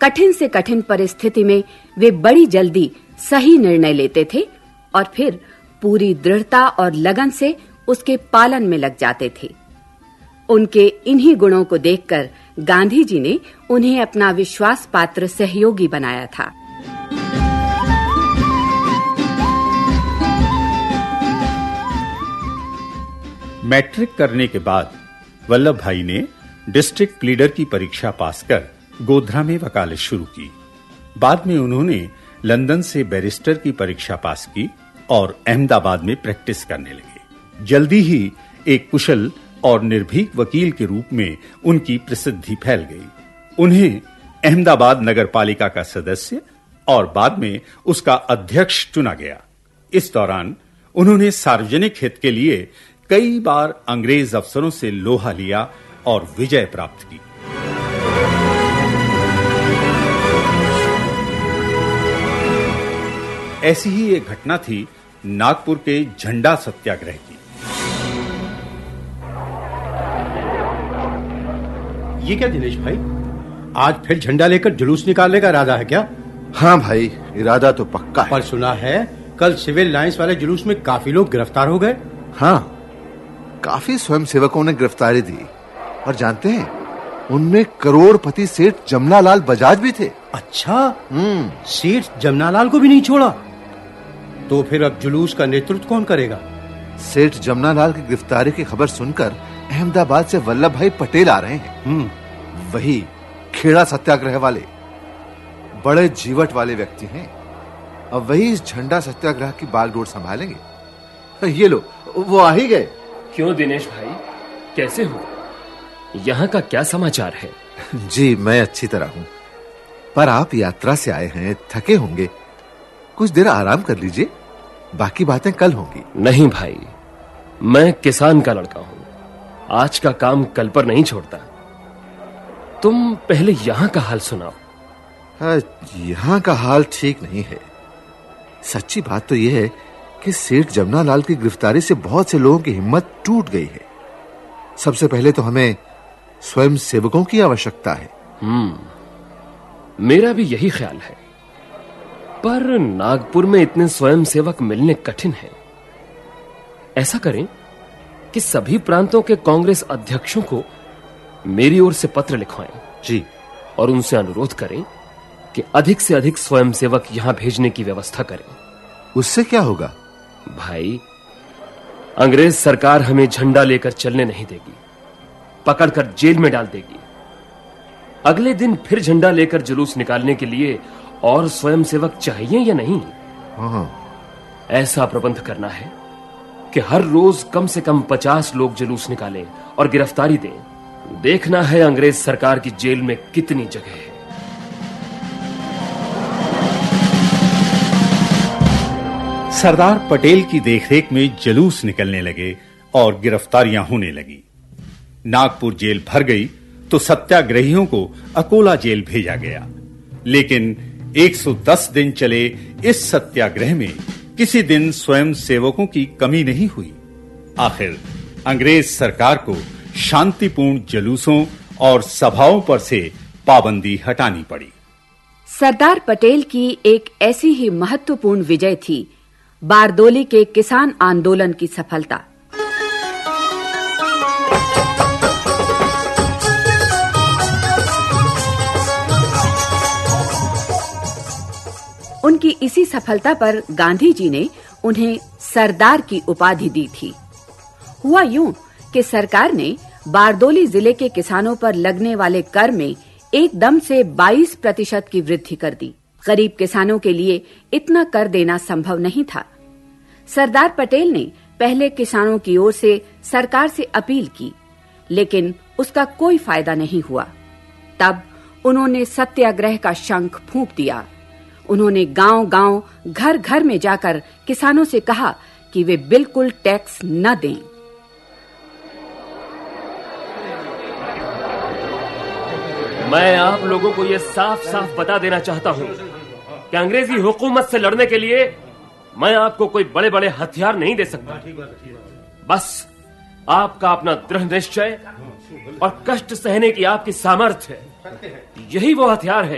कठिन से कठिन परिस्थिति में वे बड़ी जल्दी सही निर्णय लेते थे और फिर पूरी दृढ़ता और लगन से उसके पालन में लग जाते थे। उनके इन्हीं गुणों को देखकर गांधी जी ने उन्हें अपना विश्वास पात्र सहयोगी बनाया था। मैट्रिक करने के बाद वल्लभ भाई ने डिस्ट्रिक्ट प्लीडर की परीक्षा पास कर गोधरा में वकालत शुरू की। बाद में उन्होंने लंदन से बैरिस्टर की परीक्षा पास की और अहमदाबाद में प्रैक्टिस करने लगे। जल्दी ही एक कुशल और निर्भीक वकील के रूप में उनकी प्रसिद्धि फैल गई। उन्हें अहमदाबाद नगर पालिका का सदस्य और बाद में उसका अध्यक्ष चुना गया। इस दौरान उन्होंने सार्वजनिक हित के लिए कई बार अंग्रेज अफसरों से लोहा लिया और विजय प्राप्त की। ऐसी ही एक घटना थी नागपुर के झंडा सत्याग्रह की। ये क्या दिनेश भाई, आज फिर झंडा लेकर जुलूस निकालने का इरादा है क्या? हाँ भाई, इरादा तो पक्का है। पर सुना है कल सिविल लाइंस वाले जुलूस में काफी लोग गिरफ्तार हो गए। हाँ, काफी स्वयंसेवकों ने गिरफ्तारी दी और जानते हैं उनमें करोड़पति सेठ जमनालाल बजाज भी थे। अच्छा, सेठ जमनालाल को भी नहीं छोड़ा? तो फिर अब जुलूस का नेतृत्व कौन करेगा? सेठ जमनालाल की गिरफ्तारी की खबर सुनकर अहमदाबाद से वल्लभ भाई पटेल आ रहे हैं। वही खेड़ा सत्याग्रह वाले बड़े जीवट वाले व्यक्ति हैं। अब वही इस झंडा सत्याग्रह की बागडोर संभालेंगे। ये लो, वो आ ही गए। क्यों दिनेश भाई, कैसे हो? यहाँ का क्या समाचार है? जी मैं अच्छी तरह हूँ, पर आप यात्रा से आए हैं, थके होंगे, कुछ देर आराम कर लीजिए, बाकी बातें कल होंगी। नहीं भाई, मैं किसान का लड़का हूँ, आज का काम कल पर नहीं छोड़ता। तुम पहले यहाँ का हाल सुनाओ। यहाँ का हाल ठीक नहीं है। सच्ची बात तो यह है कि सेठ जमनालाल की गिरफ्तारी से बहुत से लोगों की हिम्मत टूट गई है। सबसे पहले तो हमें स्वयं सेवकों की आवश्यकता है। मेरा भी यही ख्याल है, पर नागपुर में इतने स्वयं सेवक मिलने कठिन है। ऐसा करें कि सभी प्रांतों के कांग्रेस अध्यक्षों को मेरी ओर से पत्र लिखवाएं जी, और उनसे अनुरोध करें कि अधिक से अधिक स्वयं सेवक यहां भेजने की व्यवस्था करें। उससे क्या होगा? भाई, अंग्रेज सरकार हमें झंडा लेकर चलने नहीं देगी, पकड़कर जेल में डाल देगी। अगले दिन फिर झंडा लेकर जुलूस निकालने के लिए और स्वयं सेवक चाहिए या नहीं? ऐसा प्रबंध करना है कि हर रोज कम से कम 50 लोग जुलूस निकालें और गिरफ्तारी दें। देखना है अंग्रेज सरकार की जेल में कितनी जगह है। सरदार पटेल की देखरेख में जुलूस निकलने लगे और गिरफ्तारियां होने लगी। नागपुर जेल भर गई तो सत्याग्रहियों को अकोला जेल भेजा गया। लेकिन 110 दिन चले इस सत्याग्रह में किसी दिन स्वयं सेवकों की कमी नहीं हुई। आखिर अंग्रेज सरकार को शांतिपूर्ण जुलूसों और सभाओं पर से पाबंदी हटानी पड़ी। सरदार पटेल की एक ऐसी ही महत्वपूर्ण विजय थी बारदोली के किसान आंदोलन की सफलता। उनकी इसी सफलता पर गांधी जी ने उन्हें सरदार की उपाधि दी थी। हुआ यूं कि सरकार ने बारदोली जिले के किसानों पर लगने वाले कर में एकदम से 22% की वृद्धि कर दी। गरीब किसानों के लिए इतना कर देना संभव नहीं था। सरदार पटेल ने पहले किसानों की ओर से सरकार से अपील की, लेकिन उसका कोई फायदा नहीं हुआ। तब उन्होंने सत्याग्रह का शंख फूंक दिया। उन्होंने गांव-गांव, घर-घर में जाकर किसानों से कहा कि वे बिल्कुल टैक्स न दें। मैं आप लोगों को यह साफ-साफ बता देना चाहता हूं कि अंग्रेजी हुकूमत से लड़ने के लिए मैं आपको कोई बड़े-बड़े हथियार नहीं दे सकता। बस आपका अपना दृढ़ निश्चय और कष्ट सहने की आपकी सामर्थ्य, यही वो हथियार है